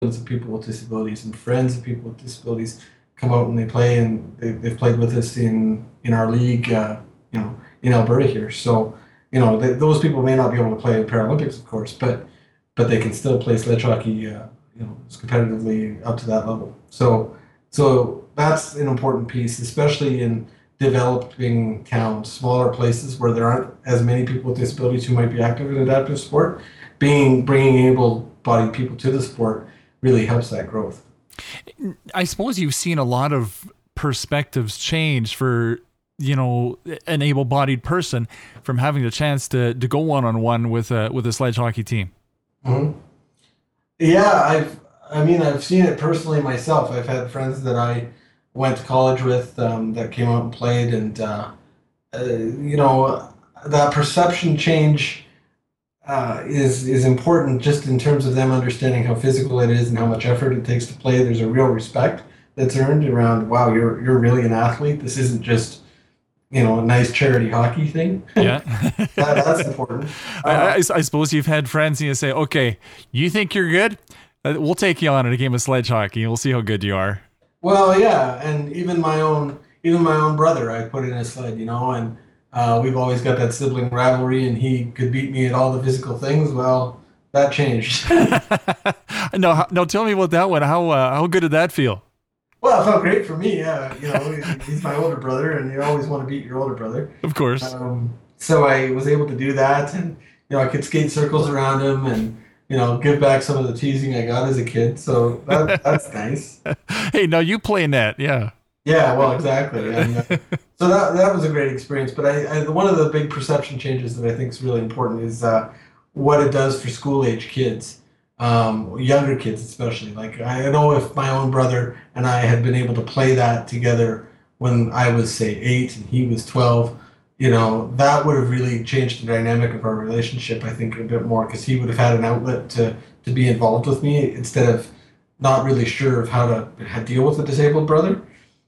of people with disabilities and friends of people with disabilities come out and they play, and they've played with us in our league, in Alberta here. So, those people may not be able to play in Paralympics, of course, but they can still play sledge hockey, competitively up to that level. So that's an important piece, especially in developing towns, smaller places where there aren't as many people with disabilities who might be active in adaptive sport. Bringing able-bodied people to the sport really helps that growth. I suppose you've seen a lot of perspectives change for an able-bodied person from having the chance to go one-on-one with a sledge hockey team. Mm-hmm. Yeah, I've seen it personally myself. I've had friends that I went to college with, that came out and played, and that perception change is important just in terms of them understanding how physical it is and how much effort it takes to play. There's a real respect that's earned around, wow, you're really an athlete. This isn't just a nice charity hockey thing. Yeah. That's important. I suppose you've had friends and you say, okay, you think you're good? We'll take you on in a game of sledge hockey and we'll see how good you are. Well, yeah, and even my own brother, I put in a sled, and we've always got that sibling rivalry, and he could beat me at all the physical things. Well, that changed. No, tell me about that one. How good did that feel? Well, it felt great for me. Yeah, he's my older brother, and you always want to beat your older brother. Of course. So I was able to do that, and I could skate circles around him, and give back some of the teasing I got as a kid. So that's nice. Hey, now you play net, yeah. Yeah, well, exactly. And, so that was a great experience. But one of the big perception changes that I think is really important is what it does for school age kids, younger kids especially. Like I know if my own brother and I had been able to play that together when I was say 8 and he was 12, that would have really changed the dynamic of our relationship. I think a bit more because he would have had an outlet to be involved with me instead of not really sure of how to deal with a disabled brother.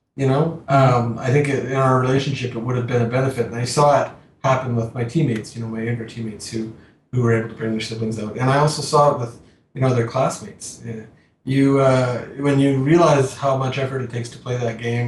I think in our relationship, it would have been a benefit. And I saw it happen with my teammates, my younger teammates who were able to bring their siblings out. And I also saw it with, their classmates. When you realize how much effort it takes to play that game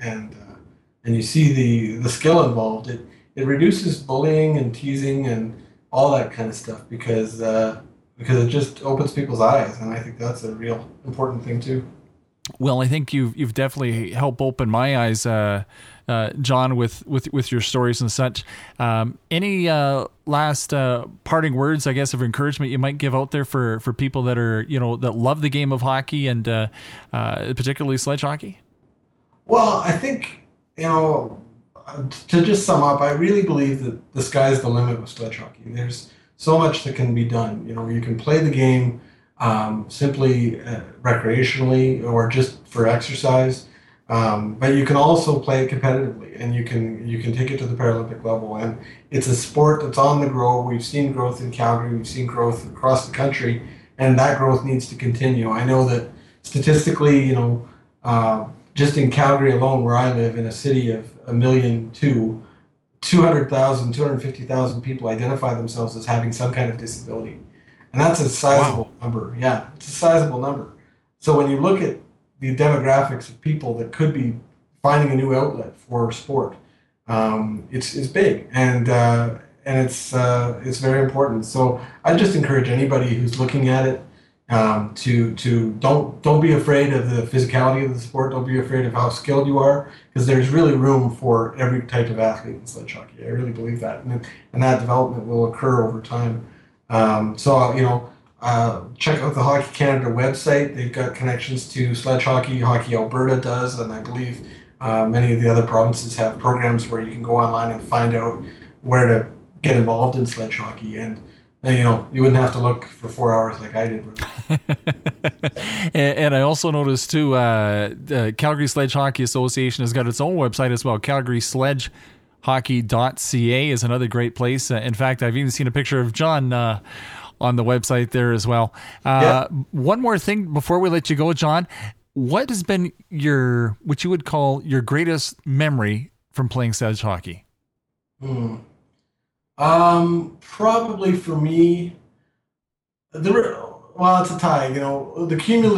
and you see the skill involved, it reduces bullying and teasing and all that kind of stuff because it just opens people's eyes. And I think that's a real important thing too. Well, I think you've definitely helped open my eyes, John, with your stories and such. Any last parting words, I guess, of encouragement you might give out there for people that are that love the game of hockey and particularly sledge hockey? Well, I think to just sum up, I really believe that the sky's the limit with sledge hockey. There's so much that can be done. You can play the game simply recreationally or just for exercise. But you can also play it competitively, and you can take it to the Paralympic level. And it's a sport that's on the grow. We've seen growth in Calgary. We've seen growth across the country, and that growth needs to continue. I know that statistically, just in Calgary alone, where I live, in a city of 1,000,002, 250,000 people identify themselves as having some kind of disability. And that's a sizable number. Yeah, it's a sizable number. So when you look at the demographics of people that could be finding a new outlet for sport, it's big and it's very important. So I just encourage anybody who's looking at it to don't be afraid of the physicality of the sport. Don't be afraid of how skilled you are, because there's really room for every type of athlete in sledge hockey. I really believe that, and that development will occur over time. Check out the Hockey Canada website. They've got connections to sledge hockey. Hockey Alberta does, and I believe many of the other provinces have programs where you can go online and find out where to get involved in sledge hockey. And you wouldn't have to look for 4 hours like I did. And I also noticed too, the Calgary Sledge Hockey Association has got its own website as well. CalgarySledgeHockey.ca is another great place. In fact, I've even seen a picture of John on the website there as well. Yeah. One more thing before we let you go, John. What has been what you would call your greatest memory from playing sledge hockey? Probably for me, Well, it's a tie. You know, the cumulative